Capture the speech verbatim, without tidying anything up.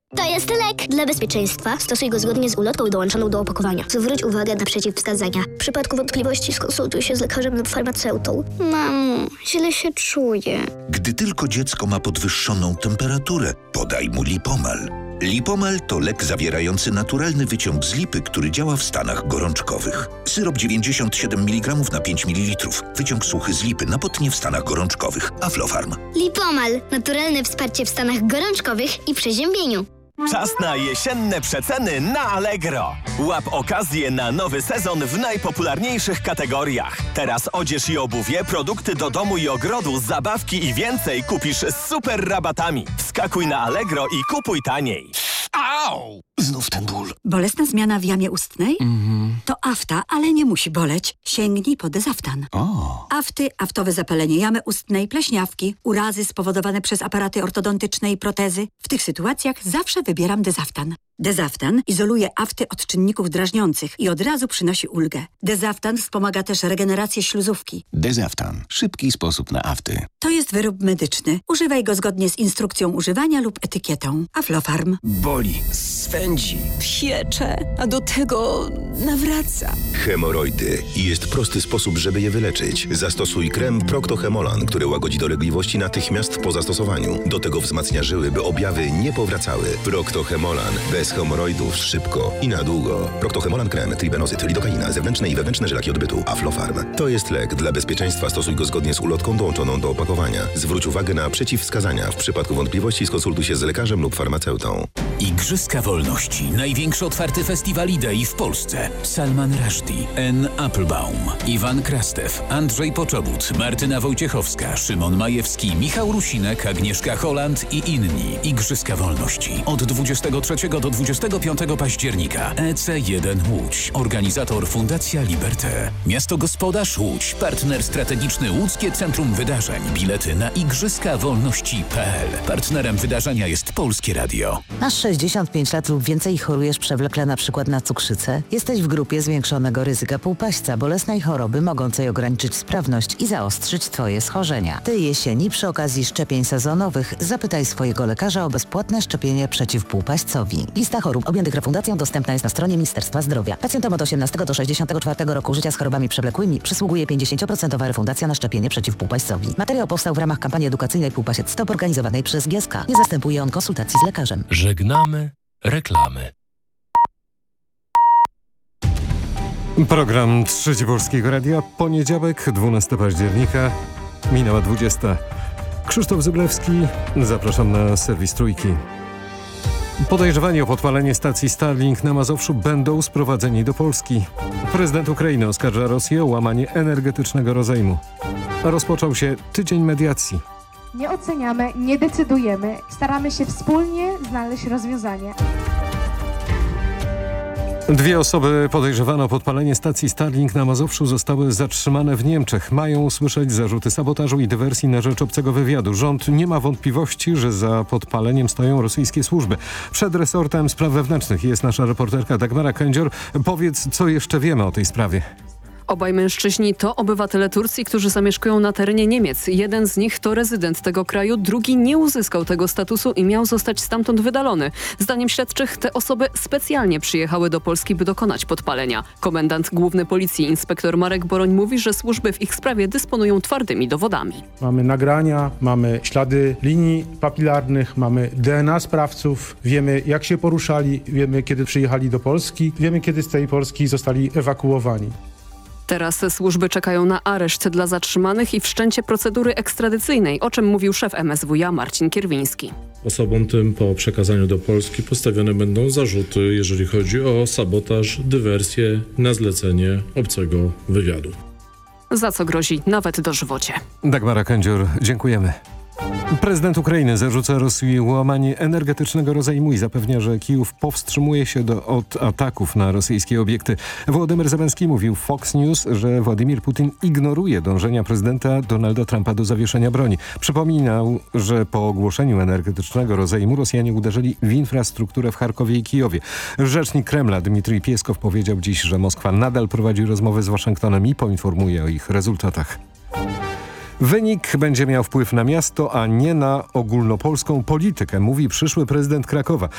To jest lek. Dla bezpieczeństwa stosuj go zgodnie z ulotką dołączoną do opakowania. Zwróć uwagę na przeciwwskazania. W przypadku wątpliwości skonsultuj się z lekarzem lub farmaceutą. Mamo, źle się czuję. Gdy tylko dziecko ma podwyższoną temperaturę, podaj mu Lipomal. Lipomal to lek zawierający naturalny wyciąg z lipy, który działa w stanach gorączkowych. Syrop dziewięćdziesiąt siedem miligramów na pięć mililitrów. Wyciąg suchy z lipy na potnie w stanach gorączkowych. Aflofarm. Lipomal. Naturalne wsparcie w stanach gorączkowych i przeziębieniu. Czas na jesienne przeceny na Allegro. Łap okazję na nowy sezon w najpopularniejszych kategoriach. Teraz odzież i obuwie, produkty do domu i ogrodu, zabawki i więcej kupisz z super rabatami. Wskakuj na Allegro i kupuj taniej. Au! Znów ten ból. Bolesna zmiana w jamie ustnej? Mhm. To afta, ale nie musi boleć. Sięgnij po Dezaftan. O. Afty, aftowe zapalenie jamy ustnej, pleśniawki, urazy spowodowane przez aparaty ortodontyczne i protezy. W tych sytuacjach zawsze wybieram Dezaftan. Dezaftan izoluje afty od czynników drażniących i od razu przynosi ulgę. Dezaftan wspomaga też regenerację śluzówki. Dezaftan. Szybki sposób na afty. To jest wyrób medyczny. Używaj go zgodnie z instrukcją używania lub etykietą. Aflofarm. Boli, swędzi, piecze, a do tego nawraca. Hemoroidy. I jest prosty sposób, żeby je wyleczyć. Zastosuj krem Procto-Hemolan, który łagodzi dolegliwości natychmiast po zastosowaniu. Do tego wzmacnia żyły, by objawy nie powracały. Procto-Hemolan. Bez hemoroidów szybko i na długo. Procto-Hemolan krem, tribenozyt, lidokaina, zewnętrzne i wewnętrzne żelaki odbytu. Aflofarm. To jest lek. Dla bezpieczeństwa stosuj go zgodnie z ulotką dołączoną do opakowania. Zwróć uwagę na przeciwwskazania. W przypadku wątpliwości skonsultuj się z lekarzem lub farmaceutą. Igrzyska Wolności. Największy otwarty festiwal idei w Polsce. Salman Rushdie, Anne Applebaum, Iwan Krastew, Andrzej Poczobut, Martyna Wojciechowska, Szymon Majewski, Michał Rusinek, Agnieszka Holland i inni. Igrzyska Wolności. Od dwudziestego trzeciego do dwudziestego piątego października. E C jeden Łódź. Organizator Fundacja Liberté. Miasto gospodarz Łódź. Partner strategiczny Łódzkie Centrum Wydarzeń. Bilety na igrzyska wolności kropka p l. Partnerem wydarzenia jest Polskie Radio. Masz sześćdziesiąt pięć lat lub więcej i chorujesz przewlekle na przykład na cukrzycę? Jesteś w grupie zwiększonego ryzyka półpaśćca, bolesnej choroby mogącej ograniczyć sprawność i zaostrzyć Twoje schorzenia. Tej jesieni przy okazji szczepień sezonowych zapytaj swojego lekarza o bezpłatne szczepienie przeciw półpaśćcowi. Lista chorób objętych refundacją dostępna jest na stronie Ministerstwa Zdrowia. Pacjentom od osiemnastego do sześćdziesiątego czwartego roku życia z chorobami przewlekłymi przysługuje pięćdziesiąt procent refundacja na szczepienie przeciw półpaśćcowi. Materiał powstał w ramach kampanii edukacyjnej Półpasiec Stop organizowanej przez G S K. Nie zastępuje on konsultacji z lekarzem. Żegnamy reklamy. Program Trzeci Polskiego Radia. Poniedziałek, dwunastego października. Minęła dwudziesta. Krzysztof Zyblewski. Zapraszam na serwis Trójki. Podejrzewani o podpalenie stacji Starlink na Mazowszu będą sprowadzeni do Polski. Prezydent Ukrainy oskarża Rosję o łamanie energetycznego rozejmu. Rozpoczął się tydzień mediacji. Nie oceniamy, nie decydujemy. Staramy się wspólnie znaleźć rozwiązanie. Dwie osoby podejrzewane o podpalenie stacji Starlink na Mazowszu zostały zatrzymane w Niemczech. Mają usłyszeć zarzuty sabotażu i dywersji na rzecz obcego wywiadu. Rząd nie ma wątpliwości, że za podpaleniem stoją rosyjskie służby. Przed resortem spraw wewnętrznych jest nasza reporterka Dagmara Kędzior. Powiedz, co jeszcze wiemy o tej sprawie. Obaj mężczyźni to obywatele Turcji, którzy zamieszkują na terenie Niemiec. Jeden z nich to rezydent tego kraju, drugi nie uzyskał tego statusu i miał zostać stamtąd wydalony. Zdaniem śledczych te osoby specjalnie przyjechały do Polski, by dokonać podpalenia. Komendant główny policji inspektor Marek Boroń mówi, że służby w ich sprawie dysponują twardymi dowodami. Mamy nagrania, mamy ślady linii papilarnych, mamy D N A sprawców, wiemy jak się poruszali, wiemy kiedy przyjechali do Polski, wiemy kiedy z tej Polski zostali ewakuowani. Teraz służby czekają na areszt dla zatrzymanych i wszczęcie procedury ekstradycyjnej, o czym mówił szef M S W iA Marcin Kierwiński. Osobom tym po przekazaniu do Polski postawione będą zarzuty, jeżeli chodzi o sabotaż, dywersję na zlecenie obcego wywiadu. Za co grozi nawet dożywocie. Dagmara Kędzior, dziękujemy. Prezydent Ukrainy zarzuca Rosji łamanie energetycznego rozejmu i zapewnia, że Kijów powstrzymuje się do, od ataków na rosyjskie obiekty. Wołodymyr Zełenski mówił w Fox News, że Władimir Putin ignoruje dążenia prezydenta Donalda Trumpa do zawieszenia broni. Przypominał, że po ogłoszeniu energetycznego rozejmu Rosjanie uderzyli w infrastrukturę w Charkowie i Kijowie. Rzecznik Kremla Dmitrij Pieskow powiedział dziś, że Moskwa nadal prowadzi rozmowy z Waszyngtonem i poinformuje o ich rezultatach. Wynik będzie miał wpływ na miasto, a nie na ogólnopolską politykę, mówi przyszły prezydent Krakowa.